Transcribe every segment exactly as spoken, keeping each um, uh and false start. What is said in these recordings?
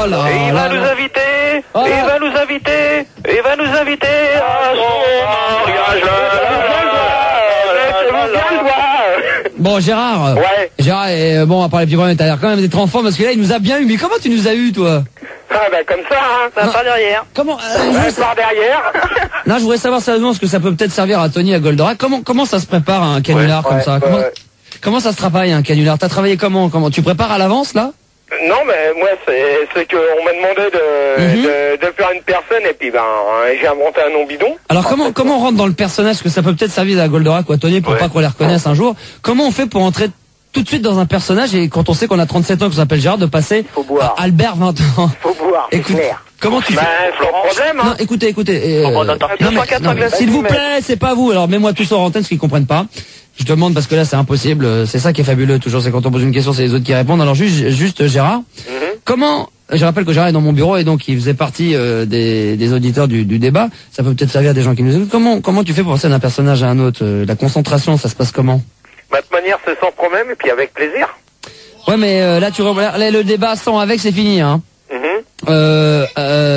Oh là Et il là va nous là. inviter, Oh et là. il va nous inviter, et il va nous inviter à son mariage. Bon, Gérard. Ouais. Gérard, et, euh, bon, on va parler plus loin, t'as l'air quand même d'être en forme parce que là, il nous a bien eu. Mais comment tu nous as eu, toi? Ah bah comme ça, hein, ça Non. part derrière. Comment euh, je voulais Ça part derrière. Non, je voudrais savoir sérieusement ce que ça peut peut-être servir à Tony à Goldorak. Comment comment ça se prépare un canular Ouais, comme ouais, ça? ouais, Comment, ouais. comment ça se travaille un canular? T'as travaillé comment? Comment tu prépares à l'avance là? Non, mais moi, c'est c'est qu'on m'a demandé de, Mhm. de, de faire une personne et puis ben euh, j'ai inventé un nom bidon. Alors comment comment on rentre dans le personnage? Parce que ça peut peut-être servir à Goldorak ou à Tony pour Ouais. pas qu'on les reconnaisse un jour. Comment on fait pour entrer tout de suite dans un personnage et quand on sait qu'on a trente-sept ans, qu'on s'appelle Gérard, de passer Faut boire. à Albert vingt ans? Faut boire, c'est Écoute, clair. comment tu Ben, fais? c'est un problème, Non, hein. écoutez, écoutez. euh, Faut prendre un tartine. non, mais- trois, quatre, non, cinq mais glaces, s'il vous mais- plaît, c'est pas vous. Alors mets-moi tous en antenne parce qu'ils comprennent pas. Je demande parce que là c'est impossible. euh, C'est ça qui est fabuleux toujours, c'est quand on pose une question, c'est les autres qui répondent. Alors juste, juste Gérard, Mhm. comment? Je rappelle que Gérard est dans mon bureau et donc il faisait partie euh, des, des auditeurs du, du débat. Ça peut peut-être servir à des gens qui nous écoutent. Comment comment tu fais pour passer d'un personnage à un autre? Euh, La concentration, ça se passe comment? Bah, de toute manière, c'est sans problème et puis avec plaisir. Ouais, mais euh, là tu re- là, le débat sans avec c'est fini, hein. Mhm. Euh,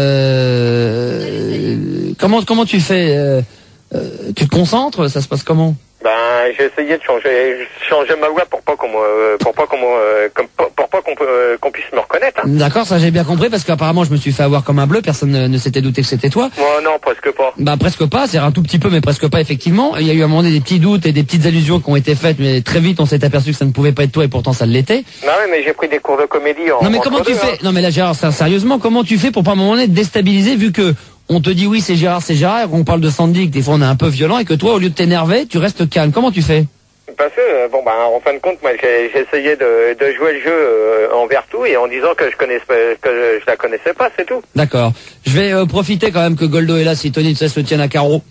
euh, comment comment tu fais? euh, euh, Tu te concentres? Ça se passe comment? Ben, j'ai essayé de changer, changer ma voix pour pas qu'on me, pour pas qu'on me, comme- pour, pour pas qu'on peut- euh, qu'on puisse me reconnaître. Hein. D'accord, ça j'ai bien compris parce qu'apparemment je me suis fait avoir comme un bleu, personne ne, ne s'était douté que c'était toi. Moi, non, presque pas. Bah presque pas, c'est un tout petit peu mais presque pas effectivement. Il y a eu à un moment donné des petits doutes et des petites allusions qui ont été faites mais très vite on s'est aperçu que ça ne pouvait pas être toi et pourtant ça l'était. Non, oui, mais j'ai pris des cours de comédie en. Non mais entre comment tu deux, fais? hein. Non mais là Gérard, ça, sérieusement, comment tu fais pour pas à un moment donné te déstabiliser vu que on te dit oui c'est Gérard, c'est Gérard, et qu'on parle de Sandy, que des fois on est un peu violent et que toi au lieu de t'énerver, tu restes calme. Comment tu fais? Parce que, euh, bon, ben, en fin de compte, moi, j'ai j'ai essayé de, de jouer le jeu euh, envers tout et en disant que je connaissais, que je, je la connaissais pas, c'est tout. D'accord. Je vais euh, profiter quand même que Goldo est là, si Tony se le tienne à carreau.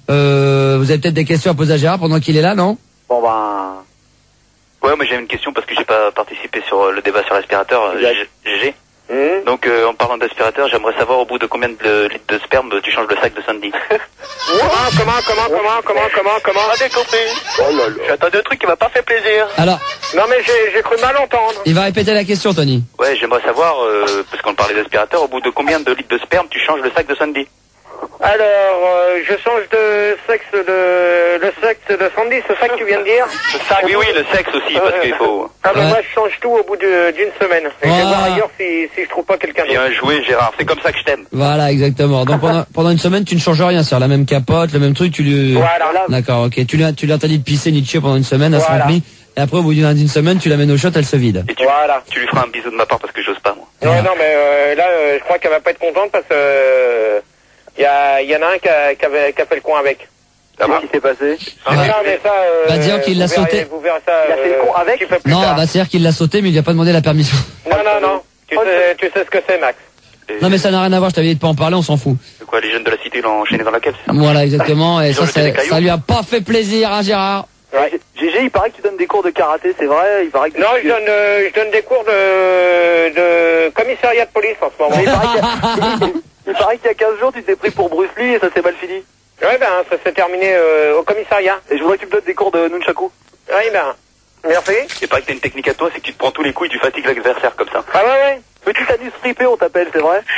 Euh, vous avez peut-être des questions à poser à Gérard pendant qu'il est là, non? Bon ben... Ouais, moi j'ai une question parce que j'ai pas participé sur euh, le débat sur l'aspirateur. euh, Exact. G G. Hum. Donc euh, en parlant d'aspirateur, j'aimerais savoir au bout de combien de litres de sperme tu changes le sac de Sandy. Comment, comment, comment, comment, comment, comment, comment? Ah, j'ai compris. Oh là là. J'ai attendu un truc qui m'a pas fait plaisir. Alors, Non, mais j'ai j'ai cru mal entendre. il va répéter la question, Tony. Ouais, j'aimerais savoir, euh, parce qu'on parlait d'aspirateur, au bout de combien de litres de sperme tu changes le sac de Sandy. Alors, euh, je change de sexe de, le sexe de Sandy, c'est ça que tu viens de dire? Le sac, oui, oui, le sexe aussi, parce qu'il faut... Ah, ben Ouais. moi, je change tout au bout de- d'une semaine. Et je vais Ah. voir ailleurs si, si je trouve pas quelqu'un d'autre. Bien joué, Gérard, c'est comme ça que je t'aime. Voilà, exactement. Donc pendant, pendant une semaine, tu ne changes rien, c'est la même capote, le même truc, tu lui... Voilà. D'accord, ok. Tu lui, as- tu lui interdis de pisser ni de chier pendant une semaine, elle se Voilà. remplit. Et après, au bout d'une d'une semaine, tu l'amènes au shot, elle se vide. Et tu, Voilà. tu lui feras un bisou de ma part parce que j'ose pas, moi. Non, non, mais euh, là, euh, je crois qu'elle va pas être contente parce que euh, y, a, y en a un qui a, qui avait- qui a fait le con avec. Ça va? Qu'est-ce qui s'est passé? Non, non, mais ça... Euh, Bah, disons qu'il l'a vous verrez- sauté. Vous verrez ça Il a fait le euh, con avec un petit peu plus Non, tard. bah c'est-à-dire qu'il l'a sauté, mais il lui a pas demandé la permission. Non, non, non. Tu sais, tu sais ce que c'est, Max. Et- Non mais ça n'a rien à voir, je t'avais dit de pas en parler, on s'en fout. C'est quoi, les jeunes de la cité l'ont enchaîné dans la cave, c'est ça? Voilà, exactement, et Ils ça, ont jeté des ça, cailloux. ça lui a pas fait plaisir, hein, Gérard. Ouais. G G, il paraît que tu donnes des cours de karaté, c'est vrai? Il paraît que... Non, je donne, euh, je donne des cours de, de commissariat de police en ce moment. Mais il paraît qu'il y a- il paraît qu'il y a quinze jours, tu t'es pris pour Bruce Lee et ça s'est mal fini. Ouais, ben, ça s'est terminé euh, au commissariat. Et je voudrais que tu me donnes des cours de nunchaku. Oui, ben, merci. C'est pas que t'as une technique à toi, c'est que tu te prends tous les coups et tu fatigues l'adversaire comme ça. Ah ouais, ouais. Petit anus fripé, on t'appelle, c'est vrai?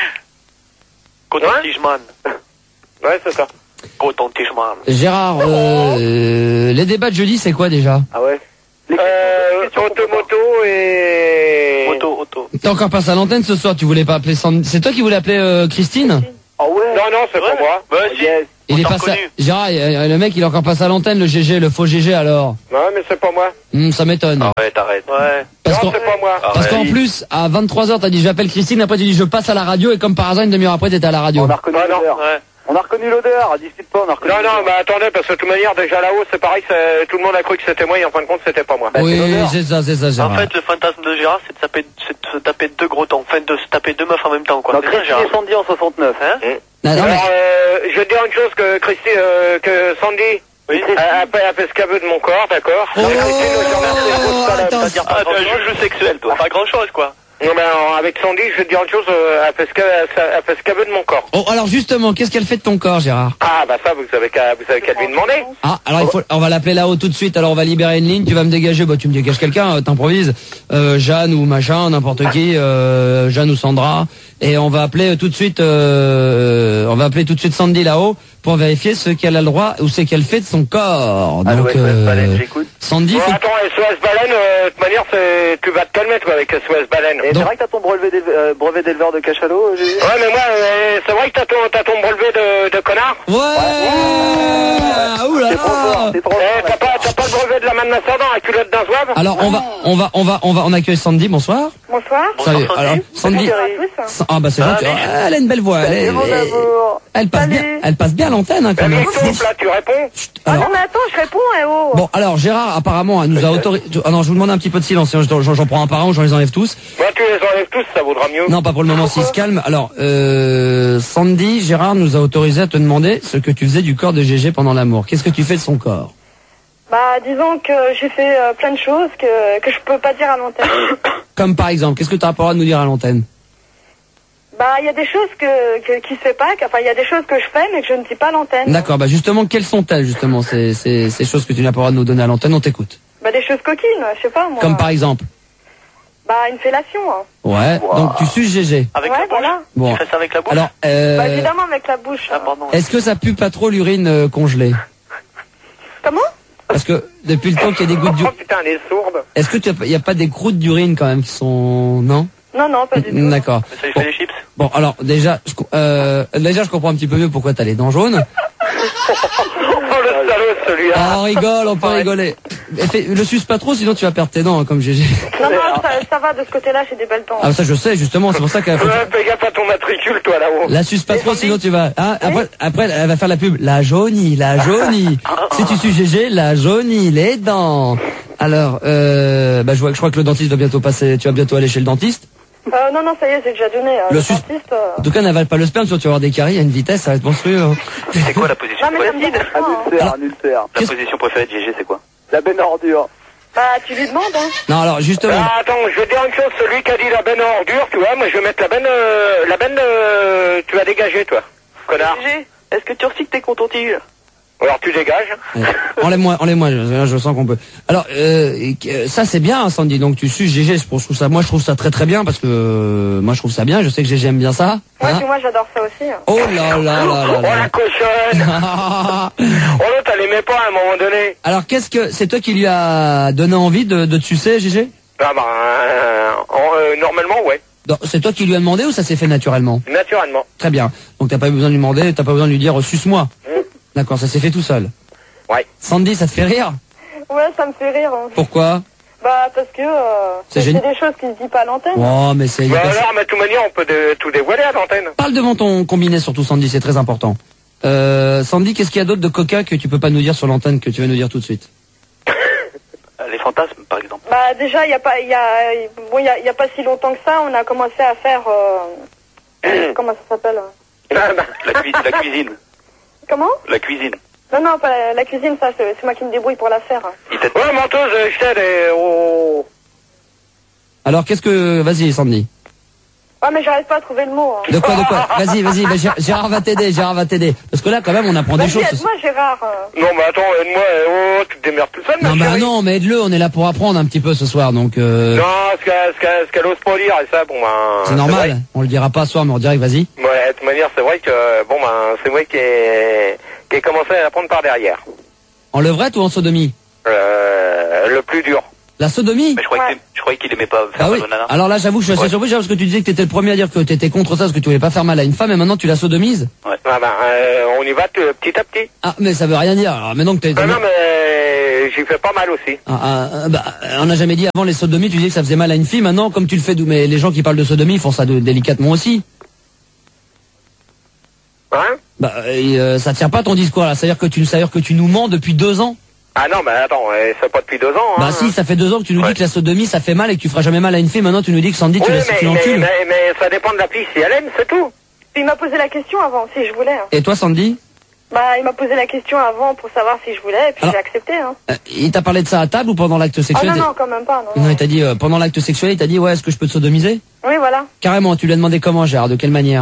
Coton-tige-man. Ouais, c'est ça. Coton-tige-man. Gérard, euh, les débats de jeudi, c'est quoi déjà? Ah ouais? Les Euh, questions- les questions qu'on auto-moto et... Auto, auto. T'es encore passé à l'antenne ce soir, tu voulais pas appeler Sandy. C'est toi qui voulais appeler euh, Christine? Ah ouais? Non, non, c'est pas moi. Bah si. Yes. Il On est t'a passé. à- reconnu. Gérard, euh, le mec, il est encore passé à l'antenne, le G G, le faux G G alors. Non, mais c'est pas moi. Hum, ça m'étonne. Arrête, arrête. Ouais. Parce non, qu'en c'est pas moi. parce qu'en Arrête. plus, à vingt-trois heures, t'as dit j'appelle Christine, après tu dis je passe à la radio, et comme par hasard, une demi-heure après, t'étais à la radio. On a reconnu Ah, non. l'odeur. Ouais. On a reconnu l'odeur, discute pas, on a reconnu Non, non, l'odeur. mais attendez, parce que de toute manière, déjà là-haut, c'est pareil, c'est- tout le monde a cru que c'était moi, et en fin de compte, c'était pas moi. Bah, Oui, c'est l'odeur. c'est ça, c'est ça, Gérard. En fait, le fantasme de Gérard, c'est de, taper, c'est de se taper deux gros temps. Enfin, de se taper deux meufs en même temps, quoi. Donc C'est ça, Christine Gérard. et Sandy en soixante-neuf. Hein? Non, non, mais- Alors, euh, je vais te dire une chose que Christy, euh, que Sandy, Oui. elle, elle fait- elle fait ce qu'elle veut de mon corps, d'accord? Oh, Mais Christine, je remercie, elle pose pas la- attends, pas dire Ah, pas t'es un grand-chose. juge sexuel, toi. Pas grand chose, quoi. Non, mais alors, avec Sandy, je vais te dire une chose, euh, elle fait ce qu'elle elle fait ce qu'elle veut de mon corps. Oh, alors justement, qu'est-ce qu'elle fait de ton corps, Gérard? Ah, bah ça, vous savez qu'à vous avez qu'à lui demander. Ah, alors il faut, on va l'appeler là-haut tout de suite. Alors on va libérer une ligne. Tu vas me dégager. Bah tu me dégages quelqu'un. euh, T'improvises. Euh, Jeanne ou machin, n'importe qui. Euh, Jeanne ou Sandra. Et on va appeler tout de suite. Euh, on va appeler tout de suite Sandy là-haut pour vérifier ce qu'elle a le droit ou ce qu'elle fait de son corps. Allô, Donc S O S Baleine, j'écoute. Sandy. Bon, Faut... attends, S O S Baleine, euh, de toute manière, c'est, tu vas te calmer, toi, avec S O S Baleine. Et Donc- c'est vrai que t'as ton brevet d'éle- euh, brevet d'éleveur de cachalot, j'ai vu. Ouais, mais moi, euh, c'est vrai que t'as ton, t'as ton brevet de, de connard. Ouais. Ah, oula. C'est trop fort, c'est trop fort. Eh, t'as pas, t'as pas le brevet de la manne ascendant, la culotte d'un zouave? Alors on va, on va, on va, on va, on accueille Sandy. Bonsoir. Bonsoir. Salut. Sandy. Alors Sandy. Bonjour à tous. Sa- Ah bah c'est gentil. Salut. Ah, elle a une belle voix. Elle, est- Salut, mon elle- amour. elle passe Salut. bien. Elle passe bien à l'antenne hein, quand Eh, même. mais souffle, là, tu réponds? Ah Alors, non mais attends, je réponds, eh oh. bon, alors Gérard, apparemment, elle nous a autorisé. Ah non, je vous demande un petit peu de silence. Sinon, J'en j'en prends un par un ou j'en les enlève tous. Bah, tu les enlèves tous, ça vaudra mieux. Non, pas pour le moment, s'il se calme. Alors, euh, Sandy, Gérard nous a autorisé à te demander ce que tu faisais du corps de Gégé pendant l'amour. Qu'est-ce que tu fais de son corps? Bah disons que j'ai fait euh, plein de choses que, que je peux pas dire à l'antenne. Comme par exemple, qu'est-ce que tu as pas le droit de nous dire à l'antenne? Bah il y a des choses que, que qui se fait pas, que- enfin il y a des choses que je fais mais que je ne dis pas à l'antenne. D'accord, bah justement, quelles sont-elles justement ces, ces, ces choses que tu n'as pas le droit de nous donner à l'antenne? On t'écoute. Bah des choses coquines, je sais pas moi. Comme par exemple? Bah une fellation. Hein. Ouais, donc tu suces Gégé. Avec Ouais la bouche. voilà. Bon, Tu fais ça avec la bouche. alors, euh, Bah évidemment avec la bouche. Ah, hein. pardon. est-ce que ça pue pas trop l'urine euh, congelée? Comment? Parce que depuis le temps qu'il y a des gouttes Oh d'urine, putain, elle est sourde. est-ce que tu il y a pas des croûtes d'urine quand même qui sont non? Non non pas du tout. D'accord. Mais ça lui fait des chips. Bon, alors déjà, je, co- euh, déjà je comprends un petit peu mieux pourquoi t'as les dents jaunes. Oh, le salaud, celui-là. Ah, on rigole, on peut rigoler. Et fais- le suce pas trop, sinon tu vas perdre tes dents hein, comme Gégé. Non non ça, ça va de ce côté-là, j'ai des belles dents. Ah ça je sais justement, c'est pour ça qu'elle faut... Ouais, fais gaffe à ton matricule, toi, là-haut. La suce pas trop, sinon tu vas. Hein, après, après, elle va faire la pub. La jaunie, la jaunie. Si tu suces Gégé, la jaunie, les dents. Alors, euh, bah je vois, je crois que le dentiste va bientôt passer. Tu vas bientôt aller chez le dentiste. Euh, non non ça y est, j'ai déjà donné. Euh, Le le sus- dentiste. euh, En tout cas, n'avale pas le sperme, sinon tu vas avoir des caries à une vitesse, ça va être monstrueux. hein. C'est quoi la position Non mais ça me préférée dérange pas. hein. Un ulcère, un ulcère. La position préférée de G G, c'est quoi? La benne ordure. Bah tu lui demandes hein. Non, alors justement. Ah, attends, je vais te dire une chose, celui qui a dit la benne à ordure, tu vois, moi je vais mettre la benne, euh, la benne, euh, tu vas dégager, toi, connard. G G, est-ce que tu recycles tes coton-tiges? Alors tu dégages. Ouais. Enlève-moi, enlève-moi, je, je sens qu'on peut. Alors, euh, et que- ça c'est bien, hein, Sandy. Donc tu suces Gégé, je trouve ça, moi je trouve ça très très bien parce que euh, moi je trouve ça bien. Je sais que Gégé aime bien ça. Ouais hein. puis moi j'adore ça aussi. hein. Oh là là là là Oh la là. cochonne. Oh l'autre, elle aimait pas à un moment donné. Alors qu'est-ce que c'est toi qui lui a donné envie de, de te sucer, Gégé? Ah bah, euh, en- euh, normalement, ouais, Non, c'est toi qui lui as demandé ou ça s'est fait naturellement? naturellement. Très bien. Donc t'as pas eu besoin de lui demander, t'as pas besoin de lui dire euh, suce-moi. D'accord, ça s'est fait tout seul. Ouais. Sandy, ça te fait rire? Ouais ça me fait rire. hein. Pourquoi? Bah parce que euh, C'est c'est génial. des choses qui se disent pas à l'antenne. Oh, mais c'est. y a Bah personne- alors, mais de toute manière, on peut de- tout dévoiler à l'antenne. Parle devant ton combiné surtout, Sandy, c'est très important. Euh, Sandy, qu'est-ce qu'il y a d'autre de coca que tu peux pas nous dire sur l'antenne que tu vas nous dire tout de suite? Les fantasmes, par exemple. Bah déjà il y a pas il y a bon il y a, il y a pas si longtemps que ça, on a commencé à faire euh, comment ça s'appelle? Ah, bah. La, cui- la cuisine. Comment? La cuisine. Non non pas la, la cuisine ça c'est c'est moi qui me débrouille pour la faire. hein. Il t'aide. Ouais, menteuse, je t'aide et... Oh. Alors, qu'est-ce que... Vas-y, Sandy. Ouais mais j'arrive pas à trouver le mot. hein. De quoi, de quoi? Vas-y, vas-y, bah, Gérard- Gérard va t'aider, Gérard va t'aider. Parce que là, quand même, on apprend des Vas-y choses. aide-moi Gérard. euh. Non, mais attends, aide-moi, oh, tu te démerdes tout seul, ma Non, bah chérie. non, mais aide-le, on est là pour apprendre un petit peu ce soir, donc... Euh, Non, ce qu'elle ce qu'elle- ce qu'elle ose pas dire, et ça, bon, ben... c'est normal, on le dira pas ce soir, mais on dirait que vas-y. vrai. Ouais, de toute manière, c'est vrai que, bon, ben, c'est moi qui ai, qui ai commencé à la prendre par derrière. En levrette ou en sodomie? Euh, le plus dur. La sodomie? Mais je croyais Ouais. que t'aim- je croyais qu'il aimait pas faire Ah oui. mal au nana. Alors là, j'avoue, je suis assez Ouais. surpris parce que tu disais que t'étais le premier à dire que t'étais contre ça, parce que tu voulais pas faire mal à une femme, et maintenant tu la sodomises? Ah, ben, euh, on y va t- petit à petit. Ah, mais ça veut rien dire. Alors maintenant que t'es... Non, non, mais j'y fais pas mal aussi. Ah, ah, ah, bah, on n'a jamais dit avant les sodomies, tu disais que ça faisait mal à une fille. Maintenant, comme tu le fais, d'où- mais les gens qui parlent de sodomie ils font ça de- délicatement aussi. Hein? Bah, et, euh, ça tient pas ton discours là. C'est-à-dire que tu, c'est-à-dire que tu nous mens depuis deux ans. Ah non, mais attends, euh, c'est pas depuis deux ans, hein. Bah si, ça fait deux ans que tu nous Ouais. dis que la sodomie ça fait mal et que tu feras jamais mal à une fille. Maintenant, tu nous dis que Sandy, tu Oui, la mais, tu mais, l'encules. mais, mais ça dépend de la fille, si elle aime, c'est tout. Puis il m'a posé la question avant si je voulais. hein. Et toi, Sandy? Bah, il m'a posé la question avant pour savoir si je voulais, et puis Alors- j'ai accepté, hein. Euh, Il t'a parlé de ça à table ou pendant l'acte Ah sexuel? non, t'es- non, quand même pas, non. Non, il t'a dit, euh, pendant l'acte sexuel, il t'a dit, ouais, est-ce que je peux te sodomiser? Oui, voilà. Carrément, tu lui as demandé comment, Gérard? De quelle manière?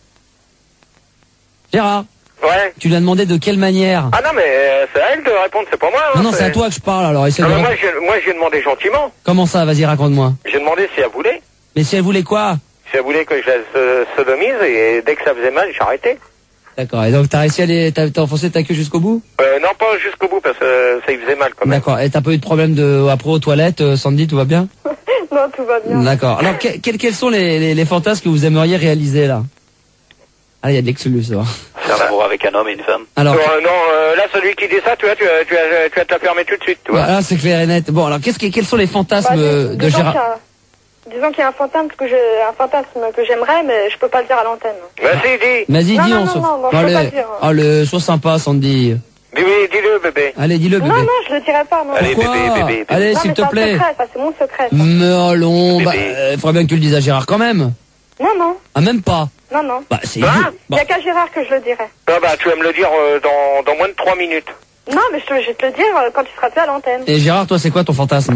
Gérard, Ouais. tu lui as demandé de quelle manière? Ah non, mais euh, c'est à elle de répondre, c'est pas moi. Hein, Non, non, c'est à toi que je parle, alors essaie Ah, de... mais moi, je, moi, j'ai demandé gentiment. Comment ça? Vas-y, raconte-moi. J'ai demandé si elle voulait. Mais si elle voulait quoi? Si elle voulait que je la euh, sodomise, et dès que ça faisait mal, j'ai arrêté. D'accord, et donc t'as réussi à aller, t'as t'as enfoncé ta queue jusqu'au bout? Euh, non, pas jusqu'au bout, parce que euh, ça y faisait mal quand même. D'accord, et t'as pas eu de problème de, après aux toilettes, euh, Sandy, tout va bien? Non, tout va bien. D'accord, alors que- quels, quels sont les, les, les fantasmes que vous aimeriez réaliser, là? Ah, il y a de l'excellus, ça va. Faire l'amour avec un homme et une femme. Alors, Euh, non, euh, là, celui qui dit ça, tu vois, tu, vas- tu, vas- tu vas te la fermer tout de suite, tu vois. voilà, c'est clair et net. Bon, alors, qu'est-ce que, quels sont les fantasmes Bah, dis- euh, de disons Gérard? qu'il y a- Disons qu'il y a un fantasme que je, un fantasme que j'aimerais, mais je peux pas le dire à l'antenne. Vas-y, dis. Vas-y, Non, dis, non, on non, se... non, non, je peux allez, pas le dire. allez, sois sympa, Sandy. Dis, oui, dis-le, bébé. Allez, dis-le, bébé. Non, non, je le dirai pas, non. Allez, Pourquoi? bébé, bébé, bébé. Allez, Non, s'il mais te c'est un plaît. secret, ça, c'est mon secret. ça. Mais allons, Bébé. bah, euh, faudrait bien que tu le dises à Gérard quand même. Non, non, Ah, même pas. non, non. Bah, c'est Hein idiot. Il Bah, y a qu'à Gérard que je le dirai. Ah bah, tu vas me le dire euh, dans, dans moins de trois minutes. Non, mais je, te- je vais te le dire euh, quand tu seras plus à l'antenne. Et Gérard, toi, c'est quoi ton fantasme?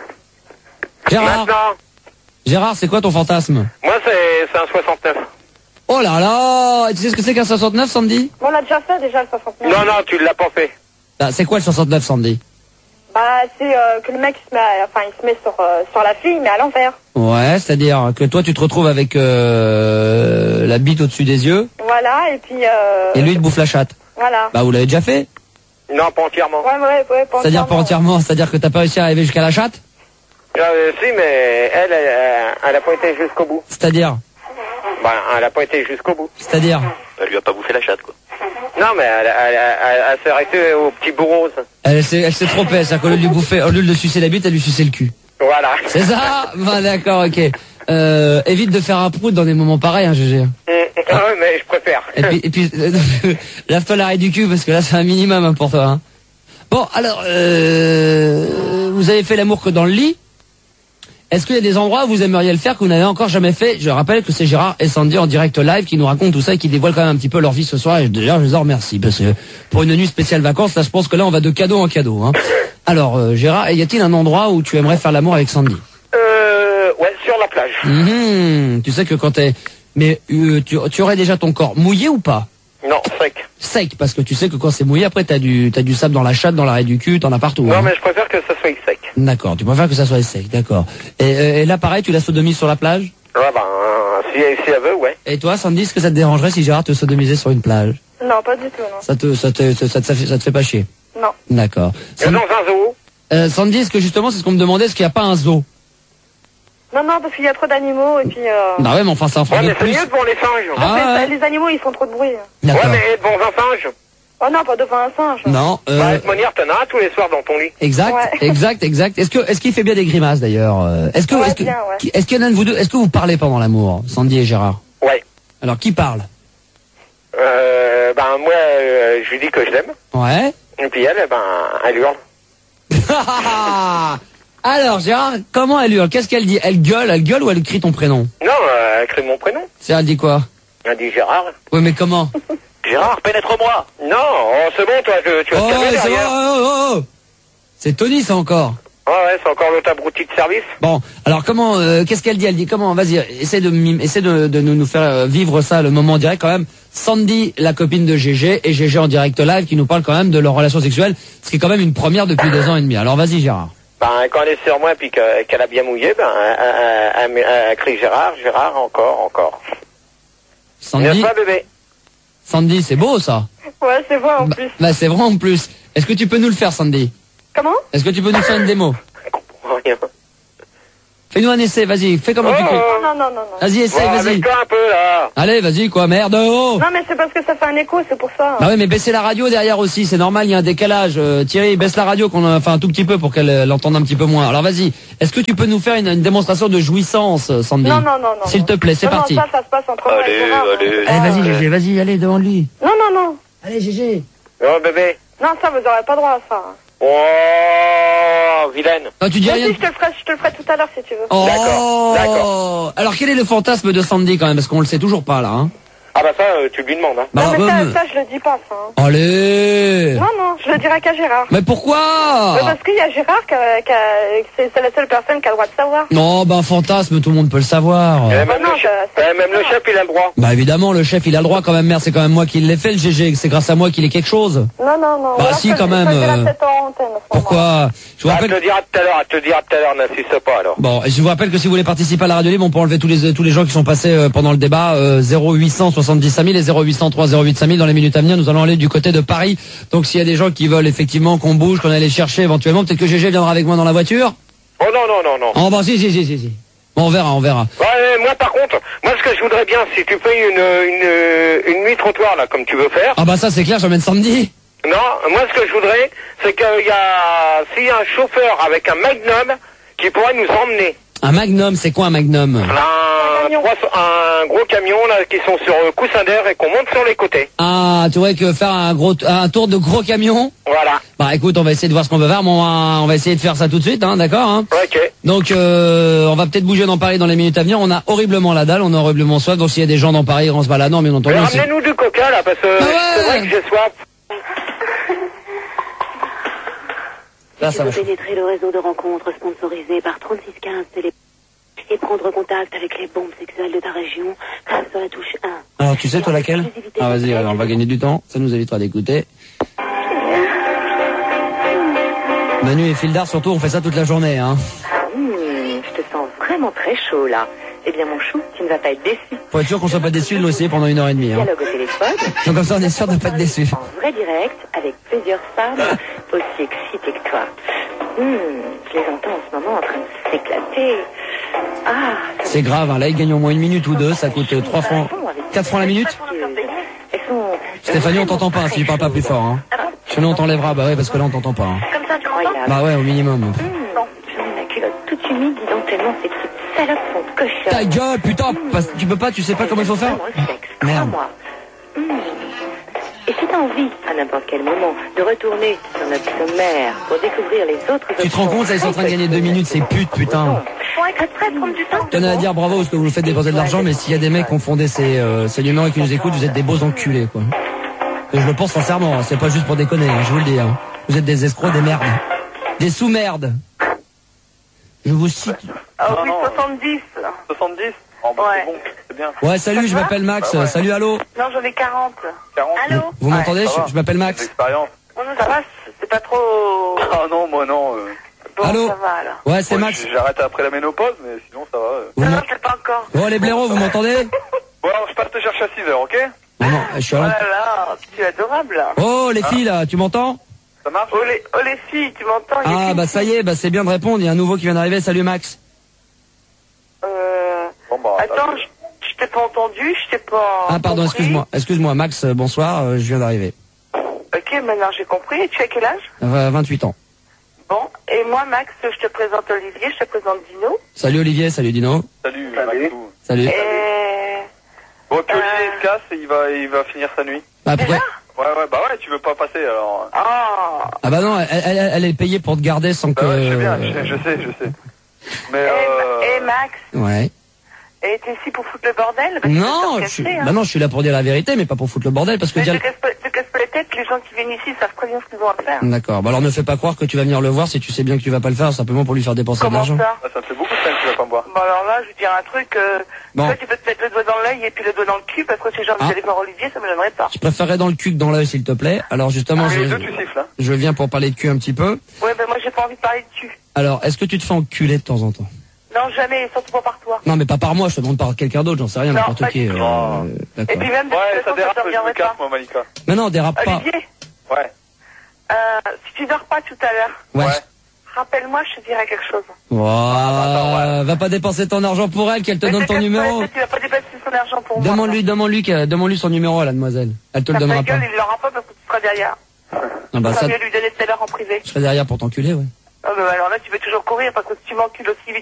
Gérard, Maintenant, Gérard, c'est quoi ton fantasme? moi, c'est c'est un soixante-neuf. Oh là là! Et tu sais ce que c'est qu'un soixante-neuf, Sandy? Bon, on l'a déjà fait, déjà, le soixante-neuf. Non, non, tu l'as pas fait. Ah, c'est quoi le soixante-neuf, Sandy? Bah, c'est euh, que le mec, il se met, à- enfin, il se met sur, euh, sur la fille, mais à l'envers. Ouais, c'est-à-dire que toi, tu te retrouves avec euh, la bite au-dessus des yeux, Voilà, et puis, euh, et lui, il te bouffe la chatte. voilà. Bah, vous l'avez déjà fait? Non, pas entièrement. Ouais, ouais, ouais, pas C'est-à-dire pas entièrement, c'est-à-dire que t'as pas réussi à arriver jusqu'à la chatte? Euh, si, mais elle, elle, elle, elle a pas été jusqu'au bout. C'est-à-dire? Bah, elle a pas été jusqu'au bout. C'est-à-dire? Elle lui a pas bouffé la chatte, quoi. Non, mais elle, elle, elle, elle s'est arrêtée au petit bout rose. Elle s'est, elle s'est trompée, c'est-à-dire qu'au lieu de lui bouffer, au lieu de lui sucer la bite, elle lui suçait le cul. Voilà. C'est ça? Bah, d'accord, ok. Euh, évite de faire un prout dans des moments pareils, hein, G G. Hum, ah ouais, mais je préfère. Et puis, et puis euh, lave-toi l'arrêt du cul, parce que là, c'est un minimum hein, pour toi. Hein. Bon, alors, euh, vous avez fait l'amour que dans le lit. Est-ce qu'il y a des endroits où vous aimeriez le faire que vous n'avez encore jamais fait? Je rappelle que c'est Gérard et Sandy en direct live qui nous racontent tout ça et qui dévoilent quand même un petit peu leur vie ce soir. Et d'ailleurs, je les en remercie parce que pour une nuit spéciale vacances, là, je pense que là, on va de cadeau en cadeau. Hein. Alors, euh, Gérard, y a-t-il un endroit où tu aimerais faire l'amour avec Sandy? Euh, ouais, sur la plage. Mhm. Tu sais que quand t'es... Mais euh, tu, tu aurais déjà ton corps mouillé ou pas? Non, sec. Sec, parce que tu sais que quand c'est mouillé, après t'as du t'as du sable dans la chatte, dans l'arrêt du cul, t'en as partout. Non, hein. mais je préfère que ça soit sec. D'accord, tu préfères que ça soit sec, d'accord. Et, euh, et là, pareil, tu la sodomises sur la plage? Ouais, ben, si, si elle veut, ouais. Et toi, Sandy, est-ce que ça te dérangerait si Gérard te sodomisait sur une plage? Non, pas du tout, non. Ça te ça te ça, te, ça te fait, ça te fait pas chier? Non. D'accord. Et Sandy, dans un zoo. euh, Sandy, est-ce que justement, c'est ce qu'on me demandait, est-ce qu'il n'y a pas un zoo? Non, non, parce qu'il y a trop d'animaux, et puis, euh... Bah ouais, mais enfin, ça en fera Ouais, deux mais de c'est plus. mieux devant les singes. Ah, les, ouais. les animaux, ils font trop de bruit. Ouais, D'accord. mais devant un singe. Oh non, pas devant un singe. Non, euh, Bah, de toute manière, t'en as un tous les soirs dans ton lit. exact, Ouais. exact, exact. Est-ce que est-ce qu'il fait bien des grimaces d'ailleurs? euh, Est-ce que Ouais, est-ce que bien, ouais. qui- est-ce qu'il y en a un de vous deux? Est-ce que vous parlez pendant l'amour, Sandy et Gérard? Ouais. Alors qui parle? Euh, ben, moi, euh, je lui dis que je l'aime. Ouais. Et puis elle, ben, elle hurle. Alors Gérard, comment elle hurle? Qu'est-ce qu'elle dit? Elle gueule, elle gueule ou elle crie ton prénom? Non, euh, elle crie mon prénom. C'est elle dit quoi? Elle dit Gérard. Oui, mais comment? Gérard, pénètre-moi. Non, oh, c'est bon, toi, tu, tu vas Oh, te calmer c'est derrière. bon, oh, oh, oh. C'est Tony, ça encore. Ouais, ouais, c'est encore l'autre abruti de service. Bon, alors comment, euh, qu'est-ce qu'elle dit? Elle dit comment? Vas-y, essaie de, mim- essaie de, de nous, nous faire euh, vivre ça, le moment en direct quand même. Sandy, la copine de G G, et G G en direct live, qui nous parle quand même de leur relation sexuelle, ce qui est quand même une première depuis deux ans et demi. Alors vas-y Gérard. Ben, quand elle est sur moi puis que- qu'elle a bien mouillé, ben, elle, elle- elle- elle- elle crie Gérard, Gérard, encore, encore. Sandy, N'est-ce pas, bébé? Sandy, c'est beau ça. Ouais, c'est vrai, en Bah, plus. bah, c'est vrai en plus. Est-ce que tu peux nous le faire, Sandy? Comment? Est-ce que tu peux nous faire une démo? Je comprends rien. Fais-nous un essai, vas-y, fais comment tu Oh, fais. oh. Non, non, non, non. Vas-y, essaye, Bon, vas-y. avec toi un peu, là. Allez, vas-y, quoi, merde, oh. Non, mais c'est parce que ça fait un écho, c'est pour ça. Ah oui, mais baissez la radio derrière aussi, c'est normal, il y a un décalage. Euh, Thierry, baisse la radio, qu'on a, enfin un tout petit peu pour qu'elle euh, l'entende un petit peu moins. Alors vas-y, est-ce que tu peux nous faire une, une démonstration de jouissance, euh, Sandy? Non, non, non, non. S'il te plaît, c'est non, parti. Non, ça, ça se passe entre moi et Allez, Gérard, hein. allez. Allez, vas-y, Ah, Gégé, vas-y, allez, devant lui. Non, non, non. Allez, Gégé. Oh, bébé. Non, ça, vous aurez pas droit à ça. Oh, vilaine. Oh, tu dis Vas-y, rien. je te le ferai, je te le ferai tout à l'heure si tu veux. Oh. D'accord, d'accord. Alors quel est le fantasme de Sandy quand même, parce qu'on le sait toujours pas là. Hein. Ah bah ça, euh, tu lui demandes. Hein. Bah, non, mais bah, ça, mais- ça, je le dis pas, ça. hein. Allez. Non, non, je le dirai qu'à Gérard. Mais pourquoi? Ouais, parce qu'il y a Gérard qui a, qui a- c'est c'est la seule personne qui a le droit de savoir. Non, bah, un fantasme, tout le monde peut le savoir. Eh, bah même non, le chef, ça- ça- eh, même le chef, il a le droit. Bah, évidemment, le chef, il a le droit quand même, merde, c'est quand même moi qui l'ai fait, le G G, c'est grâce à moi qu'il est quelque chose. Non, non, non. Bah, Alors, si, je- quand je même, le dirai euh, peut-être en antenne, à ce moment-là. Pourquoi? Je vous Ah, elle te rappelle. le dira tout à l'heure, elle te le dira tout à l'heure, n'insiste pas alors. Bon, et je vous rappelle que si vous voulez participer à la radio libre, on peut enlever tous les tous les gens qui sont passés euh, pendant le débat euh, zéro huit cent soixante-dix cinq mille et zéro huit cent trois zéro huit cinq mille dans les minutes à venir. Nous allons aller du côté de Paris. Donc s'il y a des gens qui veulent effectivement qu'on bouge, qu'on aille les chercher éventuellement, peut-être que G G viendra avec moi dans la voiture. Oh non, non, non, non. Oh bah si si si si si. Bon, on verra, on verra. Ouais, moi par contre, moi ce que je voudrais bien, si tu fais une, une, une nuit trottoir là, comme tu veux faire. Ah bah ça c'est clair, j'emmène samedi. Non, moi ce que je voudrais, c'est qu'il y a, s'il y a un chauffeur avec un Magnum qui pourrait nous emmener. Un Magnum, c'est quoi un Magnum? Un, camion. trois- un gros camion là qui sont sur euh, coussin d'air et qu'on monte sur les côtés. Ah, tu vois que faire un gros un tour de gros camion. Voilà. Bah écoute, on va essayer de voir ce qu'on peut faire. Bon, on va, on va essayer de faire ça tout de suite, hein, d'accord hein. Ok. Donc euh, on va peut-être bouger dans Paris dans les minutes à venir. On a horriblement la dalle, on a horriblement soif. Donc s'il y a des gens dans Paris en se baladant, bien entendu. Mais c'est- ramenez-nous du coca là, parce que Ah ouais. c'est vrai que j'ai soif. Là, Si ça vous va. pénétrer le réseau de rencontres sponsorisé par trente-six quinze Télé et prendre contact avec les bombes sexuelles de ta région, tape sur la touche un. Alors tu sais toi laquelle? Ah vas-y, on va gagner du temps. Ça nous évitera d'écouter. Manu et Fildar surtout, on fait ça toute la journée, hein. Mmh, je te sens vraiment très chaud là. Eh bien mon chou, tu ne vas pas être déçu. Pour être sûr qu'on soit pas déçus, nous aussi pendant une heure et demie. Hein. Dialogue au téléphone. Donc comme ça on est sûr de pas être déçus. En vrai direct, avec plusieurs femmes aussi excitées que toi. Mmh, je les entends en ce moment en train de s'éclater. Ah, ça C'est grave, hein. Là ils gagnent au moins une minute ou deux, ça coûte trois francs, quatre francs la minute. Elles sont... Stéphanie, on t'entend pas si tu parles pas plus fort. Hein. Sinon on t'enlèvera, bah ouais parce que là on t'entend pas. Hein. Comme ça, tu crois. Bah ouais au minimum. Mmh, j'en ai la culotte toute humide, dis donc tellement ces petites salopes sont cochonnes. Ta gueule, putain, parce- tu peux pas, tu sais pas comment il faut faire? Vraiment le sexe, Merde. crois-moi. Mmh. Et si t'as envie, à n'importe quel moment, de retourner sur notre sommaire pour découvrir les autres... Tu te rends compte, là ils sont en train de gagner deux minutes, c'est pute, putain. Faut être prêt, prendre du temps. Je tenais à dire bravo parce que vous faites dépenser de l'argent, mais s'il y a des mecs qui ont fondé ces, euh, ces numéros et qui nous écoutent, vous êtes des beaux enculés, quoi. Et je le pense sincèrement, hein, c'est pas juste pour déconner, hein, je vous le dis. Hein. Vous êtes des escrocs, des merdes. Des sous-merdes. Je vous cite. Ah oui, soixante-dix. soixante-dix Oh, bah, Ouais. c'est bon, c'est bien. Ouais, salut, je m'appelle Max. Bah ouais. Salut, allô. Non, j'en ai quarante. quarante Allô? Vous Ouais. m'entendez? ça Je, va. je m'appelle Max. D'expérience. Oh non, ça va, c'est pas trop... Ah non, moi non. euh. Bon, Allô? ça va alors. Ouais, c'est Moi, Max. j- J'arrête après la ménopause, mais sinon ça va. euh. Vous Non, m'en- non, c'est pas encore. Oh, les blaireaux, vous m'entendez? Bon, alors je passe te chercher à six heures, ok? Non, non, je suis Oh à là l'ant- là, tu es adorable là. Oh, les filles, là, tu m'entends? Ça marche? Oh les, oh les filles, tu m'entends? Il y a Ah, qu'une bah ça y est, bah c'est bien de répondre. Il y a un nouveau qui vient d'arriver. Salut, Max. Euh... Bon, bah, Attends, ça- je, je t'ai pas entendu, je t'ai pas... Ah, pardon, compris. excuse-moi. Excuse-moi, Max, euh, bonsoir, euh, je viens d'arriver. Ok, maintenant j'ai compris. Et tu as quel âge? Euh, vingt-huit ans. Bon, et moi Max, je te présente Olivier, je te présente Dino. Salut, Olivier, salut, Dino. Salut, Salut. Maxou. Salut. Et... Bon, puis Olivier Euh. il se casse et il va, il va finir sa nuit. Bah, pourquoi- Déjà? Ouais, ouais, bah ouais, tu veux pas passer alors. Ah. Ah bah non, elle, elle, elle est payée pour te garder sans que... Bah ouais, je sais bien, je, je sais, je sais. Mais Et, euh... et Max, Ouais. et t'es ici pour foutre le bordel? Bah, tu Non, peux te je suis... casser, hein. bah non, je suis là pour dire la vérité, mais pas pour foutre le bordel, parce que... Mais dire- te casse pas, te casse pas la tête, les gens qui viennent ici savent très bien ce qu'ils ont à faire. D'accord, bah alors ne fais pas croire que tu vas venir le voir si tu sais bien que tu vas pas le faire, simplement pour lui faire dépenser de Comment l'argent. ça? ah, ça me fait beaucoup de peine que tu vas pas me voir. Bon alors là, je vais dire un truc, euh, Bon. toi tu peux te mettre le doigt dans l'œil et puis le doigt dans le cul, parce que si j'ai envie Ah. d'aller voir Olivier, ça me gênerait pas. Je préférerais dans le cul que dans l'œil, s'il te plaît. Alors justement, Et les je... deux, tu siffles, hein. je viens pour parler de cul un petit peu. Ouais, ben moi j'ai pas envie de parler de cul. Alors, est-ce que tu te fais enculer de temps en temps? Non, jamais, surtout pas par toi. Non, mais pas par moi, je te demande par quelqu'un d'autre, j'en sais rien, Non, n'importe pas qui. du tout. euh, Et D'accord. puis même de Ouais, toute ça façon, ça dérape, te je me reviendrait casse, pas. moi, Malika. Mais non, dérape pas. Olivier, Ouais. euh, si tu dors pas tout à l'heure, Ouais. Ouais. rappelle-moi, je te dirai quelque chose. Ouah, va pas dépenser ton argent pour elle, qu'elle te Mais donne te ton casse pas la numéro. tête, tu vas pas dépasser son argent pour moi. Demande-lui, demande-lui, que- demande-lui son numéro à la demoiselle. Elle te le Ta donnera pas. gueule, il l'aura pas parce que tu seras derrière. Ah bah Ça ça, mieux lui donner tout à l'heure en privé. je serai derrière pour t'enculer, ouais. Ah, mais alors là, tu veux toujours courir parce que si tu m'encules aussi vite